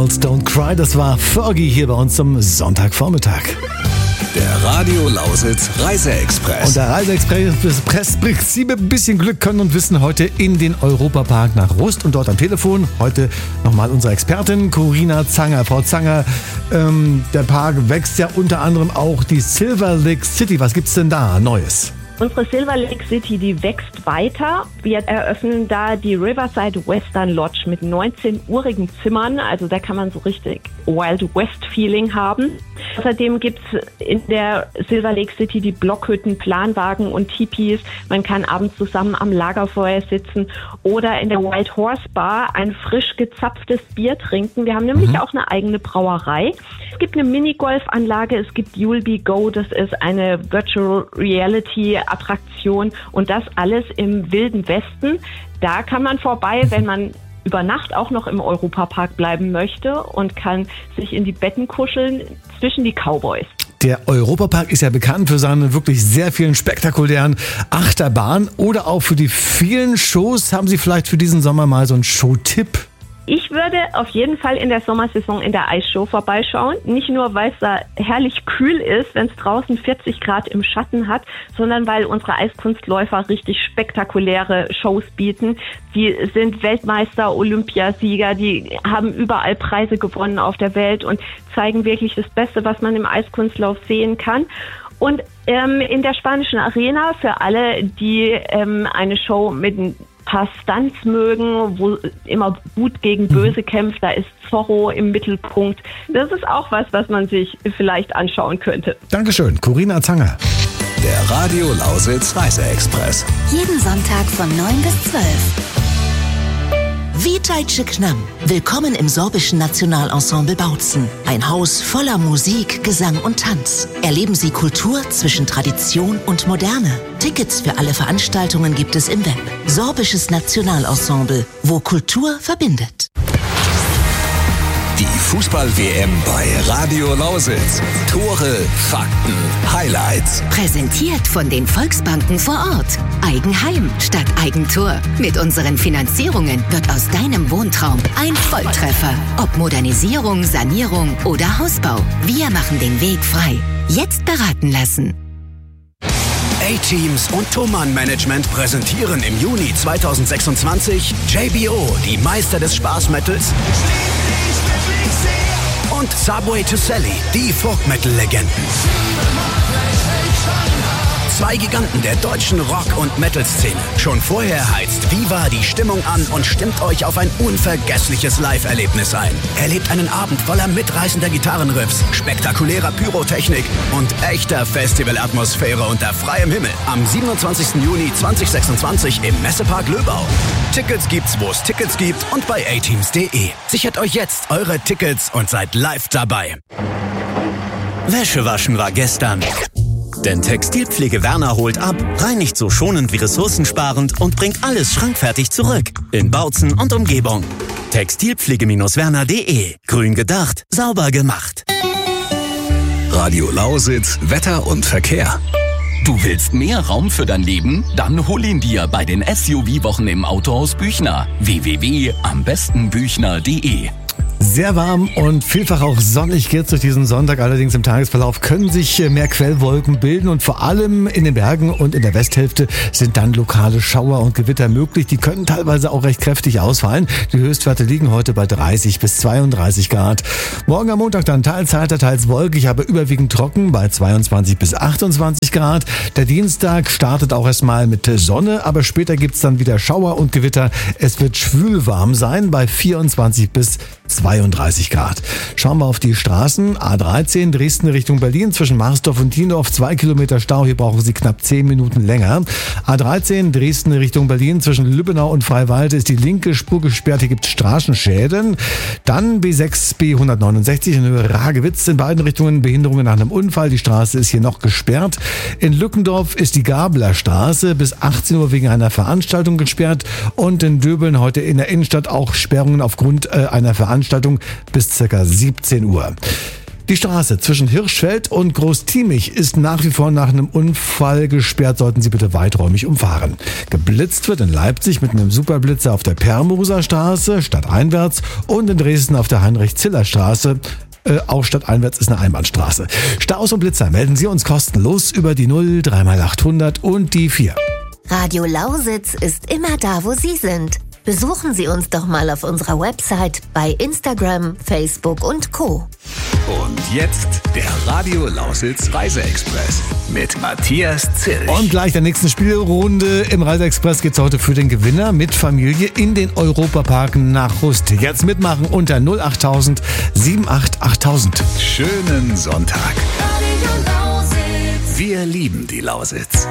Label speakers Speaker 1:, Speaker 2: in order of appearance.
Speaker 1: Don't Cry, das war Fergie hier bei uns zum Sonntagvormittag.
Speaker 2: Der Radio Lausitz Reiseexpress.
Speaker 1: Und der Reiseexpress bringt Sie mit ein bisschen Glück, Können und Wissen heute in den Europapark nach Rust und dort am Telefon. Heute nochmal unsere Expertin Corinna Zanger. Frau Zanger, der Park wächst ja unter anderem auch die Silver Lake City. Was gibt's denn da Neues?
Speaker 3: Unsere Silver Lake City, die wächst weiter. Wir eröffnen da die Riverside Western Lodge mit 19-urigen Zimmern. Also da kann man so richtig Wild West Feeling haben. Außerdem gibt's in der Silver Lake City die Blockhütten, Planwagen und Tipis. Man kann abends zusammen am Lagerfeuer sitzen oder in der White Horse Bar ein frisch gezapftes Bier trinken. Wir haben nämlich auch eine eigene Brauerei. Es gibt eine Minigolfanlage, es gibt You'll Be Go, das ist eine Virtual Reality Attraktion und das alles im Wilden Westen. Da kann man vorbei, wenn man über Nacht auch noch im Europapark bleiben möchte und kann sich in die Betten kuscheln zwischen die Cowboys.
Speaker 1: Der Europapark ist ja bekannt für seine wirklich sehr vielen spektakulären Achterbahnen oder auch für die vielen Shows. Haben Sie vielleicht für diesen Sommer mal so einen Showtipp?
Speaker 3: Ich würde auf jeden Fall in der Sommersaison in der Eisshow vorbeischauen. Nicht nur, weil es da herrlich kühl ist, wenn es draußen 40 Grad im Schatten hat, sondern weil unsere Eiskunstläufer richtig spektakuläre Shows bieten. Die sind Weltmeister, Olympiasieger, die haben überall Preise gewonnen auf der Welt und zeigen wirklich das Beste, was man im Eiskunstlauf sehen kann. Und in der Spanischen Arena für alle, die eine Show mit ein paar Stunts mögen, wo immer gut gegen böse kämpft, da ist Zorro im Mittelpunkt. Das ist auch was man sich vielleicht anschauen könnte.
Speaker 1: Dankeschön, Corinna Zanger.
Speaker 2: Der Radio Lausitz Reiseexpress.
Speaker 4: Jeden Sonntag von 9 bis 12. Witajcie k nam. Willkommen im sorbischen Nationalensemble Bautzen. Ein Haus voller Musik, Gesang und Tanz. Erleben Sie Kultur zwischen Tradition und Moderne. Tickets für alle Veranstaltungen gibt es im Web. Sorbisches Nationalensemble, wo Kultur verbindet.
Speaker 2: Die Fußball-WM bei Radio Lausitz. Tore, Fakten, Highlights.
Speaker 4: Präsentiert von den Volksbanken vor Ort. Eigenheim statt Eigentor. Mit unseren Finanzierungen wird aus deinem Wohntraum ein Volltreffer. Ob Modernisierung, Sanierung oder Hausbau. Wir machen den Weg frei. Jetzt beraten lassen.
Speaker 5: A-Teams und Thomann Management präsentieren im Juni 2026 JBO, die Meister des Spaßmetals, und Subway to Sally, die Folk-Metal-Legenden. Zwei Giganten der deutschen Rock- und Metal-Szene. Schon vorher heizt Viva die Stimmung an und stimmt euch auf ein unvergessliches Live-Erlebnis ein. Erlebt einen Abend voller mitreißender Gitarrenriffs, spektakulärer Pyrotechnik und echter Festivalatmosphäre unter freiem Himmel. Am 27. Juni 2026 im Messepark Löbau. Tickets gibt's, wo es Tickets gibt und bei ateams.de. Sichert euch jetzt eure Tickets und seid live dabei.
Speaker 6: Wäsche waschen war gestern. Denn Textilpflege Werner holt ab, reinigt so schonend wie ressourcensparend und bringt alles schrankfertig zurück. In Bautzen und Umgebung. Textilpflege-werner.de. Grün gedacht, sauber gemacht.
Speaker 2: Radio Lausitz, Wetter und Verkehr.
Speaker 7: Du willst mehr Raum für dein Leben? Dann hol ihn dir bei den SUV-Wochen im Autohaus Büchner. www.ambestenbüchner.de.
Speaker 1: Sehr warm und vielfach auch sonnig geht's durch diesen Sonntag. Allerdings im Tagesverlauf können sich mehr Quellwolken bilden und vor allem in den Bergen und in der Westhälfte sind dann lokale Schauer und Gewitter möglich. Die können teilweise auch recht kräftig ausfallen. Die Höchstwerte liegen heute bei 30 bis 32 Grad. Morgen am Montag dann teils heiter, teils wolkig, aber überwiegend trocken bei 22 bis 28 Grad. Der Dienstag startet auch erstmal mit Sonne, aber später gibt's dann wieder Schauer und Gewitter. Es wird schwülwarm sein bei 24 bis 32 Grad. Schauen wir auf die Straßen. A13 Dresden Richtung Berlin zwischen Marsdorf und Tiendorf 2 Kilometer Stau. Hier brauchen Sie knapp 10 Minuten länger. A13 Dresden Richtung Berlin zwischen Lübbenau und Freiwalde ist die linke Spur gesperrt. Hier gibt es Straßenschäden. Dann B6 B169 in Höhe Ragewitz. In beiden Richtungen Behinderungen nach einem Unfall. Die Straße ist hier noch gesperrt. In Lückendorf ist die Gablerstraße bis 18 Uhr wegen einer Veranstaltung gesperrt. Und in Döbeln heute in der Innenstadt auch Sperrungen aufgrund einer Veranstaltung bis ca. 17 Uhr. Die Straße zwischen Hirschfeld und Großtiemich ist nach wie vor nach einem Unfall gesperrt. Sollten Sie bitte weiträumig umfahren. Geblitzt wird in Leipzig mit einem Superblitzer auf der Permoser Straße stadteinwärts und in Dresden auf der Heinrich-Ziller-Straße. Auch stadteinwärts ist eine Einbahnstraße. Staus und Blitzer melden Sie uns kostenlos über die 0 3x800 und die 4.
Speaker 8: Radio Lausitz ist immer da, wo Sie sind. Besuchen Sie uns doch mal auf unserer Website, bei Instagram, Facebook und Co.
Speaker 2: Und jetzt der Radio Lausitz Reiseexpress mit Matthias Zilch.
Speaker 1: Und gleich der nächsten Spielrunde im Reiseexpress geht's heute für den Gewinner mit Familie in den Europapark nach Rust. Jetzt mitmachen unter 08000 78 8000.
Speaker 2: Schönen Sonntag. Wir lieben die Lausitz.